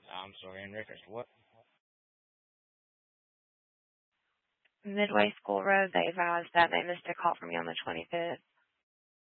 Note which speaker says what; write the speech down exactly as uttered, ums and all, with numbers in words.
Speaker 1: I'm sorry, in reference to what?
Speaker 2: Midway School Road, they advised that they missed a call from you on the twenty-fifth.